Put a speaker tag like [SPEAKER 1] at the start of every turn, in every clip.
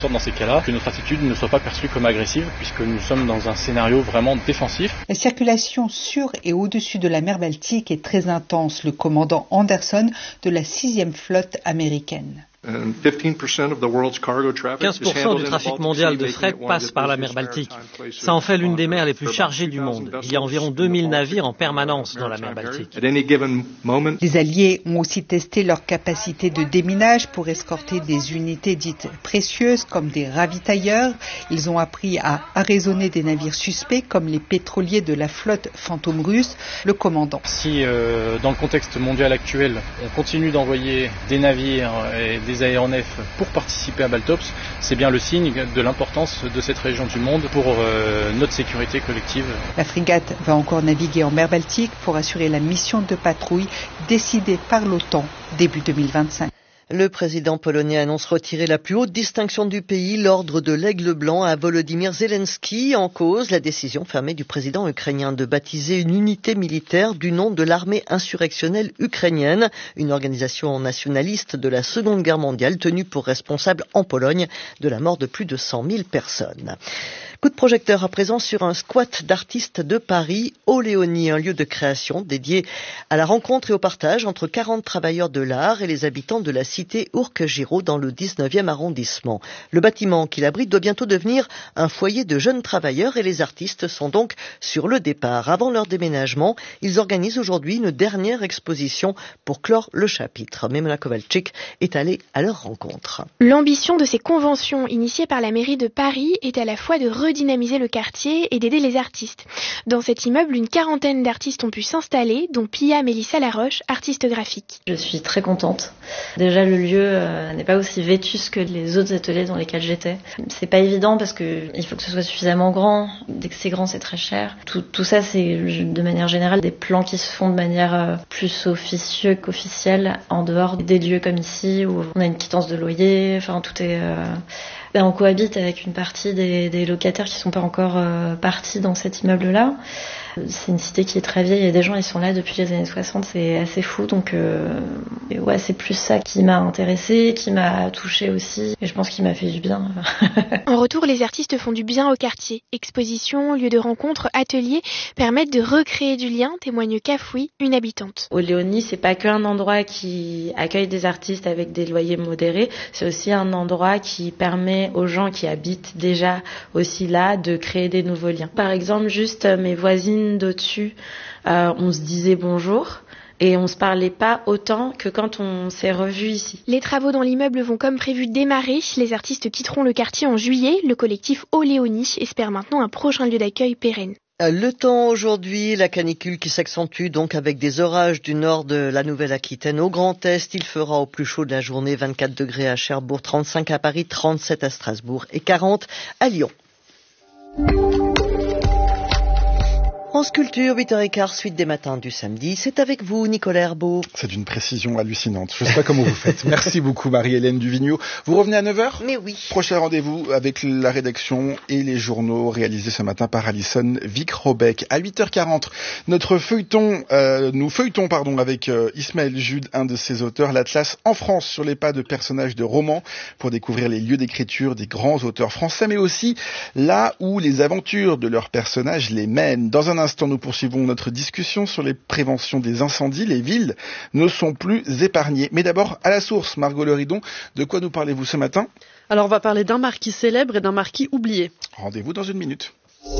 [SPEAKER 1] Dans ces cas-là, que notre attitude ne soit pas perçue comme agressive, puisque nous sommes dans un scénario vraiment défensif.
[SPEAKER 2] La circulation sur et au-dessus de la mer Baltique est très intense, le commandant Anderson de la 6e flotte américaine.
[SPEAKER 3] 15% du trafic mondial de fret passe par la mer Baltique. Ça en fait l'une des mers les plus chargées du monde. Il y a environ 2000 navires en permanence dans la mer Baltique.
[SPEAKER 2] Les Alliés ont aussi testé leur capacité de déminage pour escorter des unités dites précieuses comme des ravitailleurs. Ils ont appris à arraisonner des navires suspects comme les pétroliers de la flotte fantôme russe, le commandant.
[SPEAKER 1] Si dans le contexte mondial actuel, on continue d'envoyer des navires et des aéronefs pour participer à Baltops, c'est bien le signe de l'importance de cette région du monde pour notre sécurité collective.
[SPEAKER 2] La frégate va encore naviguer en mer Baltique pour assurer la mission de patrouille décidée par l'OTAN début 2025.
[SPEAKER 4] Le président polonais annonce retirer la plus haute distinction du pays, l'ordre de l'Aigle Blanc, à Volodymyr Zelensky. En cause, la décision fermée du président ukrainien de baptiser une unité militaire du nom de l'armée insurrectionnelle ukrainienne, une organisation nationaliste de la Seconde Guerre mondiale tenue pour responsable en Pologne de la mort de plus de 100 000 personnes. Coup de projecteur à présent sur un squat d'artistes de Paris, Oléonie, un lieu de création dédié à la rencontre et au partage entre 40 travailleurs de l'art et les habitants de la cité Ourcq-Giraud dans le 19e arrondissement. Le bâtiment qu'il abrite doit bientôt devenir un foyer de jeunes travailleurs et les artistes sont donc sur le départ. Avant leur déménagement, ils organisent aujourd'hui une dernière exposition pour clore le chapitre. Memona Kovalchik est allée à leur rencontre.
[SPEAKER 5] L'ambition de ces conventions initiées par la mairie de Paris est à la fois de redynamiser le quartier et d'aider les artistes. Dans cet immeuble, une quarantaine d'artistes ont pu s'installer, dont Pia Mélissa Laroche, artiste graphique.
[SPEAKER 6] Je suis très contente. Déjà, le lieu n'est pas aussi vétuste que les autres ateliers dans lesquels j'étais. C'est pas évident parce que il faut que ce soit suffisamment grand. Dès que c'est grand, c'est très cher. Tout ça, c'est de manière générale des plans qui se font de manière plus officieuse qu'officielle en dehors des lieux comme ici où on a une quittance de loyer. Enfin, tout est... On cohabite avec une partie des locataires qui sont pas encore partis dans cet immeuble-là. C'est une cité qui est très vieille et des gens ils sont là depuis les années 60, c'est assez fou. Donc ouais, c'est plus ça qui m'a intéressée, qui m'a touchée aussi et je pense qu'il m'a fait du bien.
[SPEAKER 5] En retour, les artistes font du bien au quartier. Expositions, lieux de rencontres, ateliers permettent de recréer du lien, témoigne Kafoui, une habitante.
[SPEAKER 6] Oléonie, c'est pas qu'un endroit qui accueille des artistes avec des loyers modérés, c'est aussi un endroit qui permet aux gens qui habitent déjà aussi là de créer des nouveaux liens. Par exemple, juste mes voisines d'au-dessus, on se disait bonjour et on se parlait pas autant que quand on s'est revus ici.
[SPEAKER 5] Les travaux dans l'immeuble vont comme prévu démarrer. Les artistes quitteront le quartier en juillet. Le collectif Oléonie espère maintenant un prochain lieu d'accueil pérenne.
[SPEAKER 4] Le temps aujourd'hui, la canicule qui s'accentue donc avec des orages du nord de la Nouvelle-Aquitaine au Grand Est. Il fera au plus chaud de la journée 24 degrés à Cherbourg, 35 à Paris, 37 à Strasbourg et 40 à Lyon. France Culture, 8h15, suite des matins du samedi. C'est avec vous, Nicolas Herbeau.
[SPEAKER 7] C'est d'une précision hallucinante. Je ne sais pas comment vous faites. Merci beaucoup, Marie-Hélène Duvigneau. Vous revenez à 9h ?
[SPEAKER 4] Mais oui.
[SPEAKER 7] Prochain rendez-vous avec la rédaction et les journaux réalisés ce matin par Alison Vic-Robec. À 8h40, notre feuilleton, avec Ismaël Jude, un de ses auteurs, l'Atlas en France sur les pas de personnages de romans pour découvrir les lieux d'écriture des grands auteurs français, mais aussi là où les aventures de leurs personnages les mènent. Dans un instant, nous poursuivons notre discussion sur les préventions des incendies. Les villes ne sont plus épargnées. Mais d'abord, à la source, Margot Leridon, de quoi nous parlez-vous ce matin ?
[SPEAKER 8] Alors, on va parler d'un marquis célèbre et d'un marquis oublié.
[SPEAKER 7] Rendez-vous dans une minute.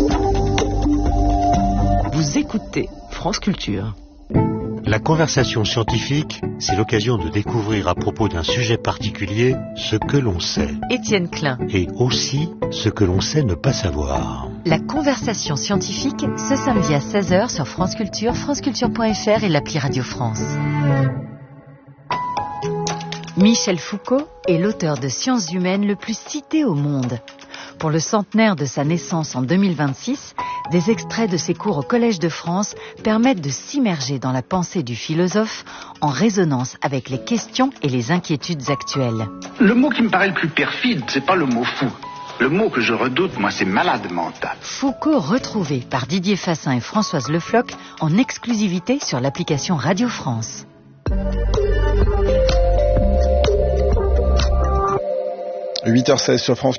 [SPEAKER 9] Vous écoutez France Culture.
[SPEAKER 10] La conversation scientifique, c'est l'occasion de découvrir à propos d'un sujet particulier ce que l'on sait.
[SPEAKER 9] Étienne Klein.
[SPEAKER 10] Et aussi ce que l'on sait ne pas savoir.
[SPEAKER 9] La conversation scientifique, ce samedi à 16h sur France Culture, franceculture.fr et l'appli Radio France. Michel Foucault est l'auteur de sciences humaines le plus cité au monde. Pour le centenaire de sa naissance en 2026, des extraits de ses cours au Collège de France permettent de s'immerger dans la pensée du philosophe en résonance avec les questions et les inquiétudes actuelles.
[SPEAKER 11] Le mot qui me paraît le plus perfide, c'est pas le mot fou. Le mot que je redoute, moi, c'est malade mental.
[SPEAKER 9] Foucault retrouvé par Didier Fassin et Françoise Le Floch en exclusivité sur l'application Radio France.
[SPEAKER 7] 8h16 sur France